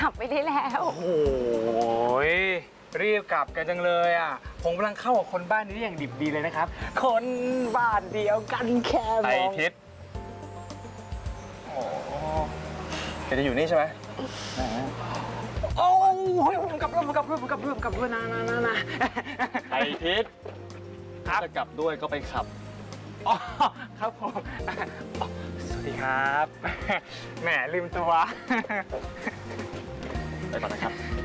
ลับไปได้แล้วโอ้โหรีบกลับกันจังเลยอ่ะผมกำลังเข้ากับคนบ้านนี้อย่างดิบดีเลยนะครับคนบ้านเดียวกันแค่มองไอ้ทิศโอ้แกจะอยู่นี่ใช่ไหมโอ้ยผมกลับด้วยนะไอ้ทิศถ้าจะกลับด้วยก็ไปขับอ๋อครับผมสวัสดีครับแหมลืมตัวไปก่อนนะครับ